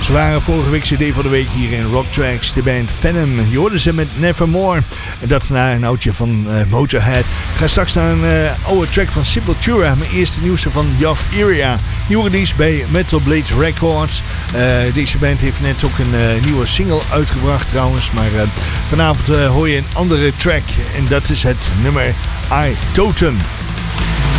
Ze waren vorige week CD van de week hier in Rock Tracks, de band Venom. Je hoorde ze met Nevermore. En dat na een oudje van Motorhead. Ik ga straks naar een oude track van Sepultura. Mijn eerste nieuwste van Yav Area. Nieuwe release bij Metal Blade Records. Deze band heeft net ook een nieuwe single uitgebracht trouwens. Maar vanavond hoor je een andere track. En dat is het nummer I Totem.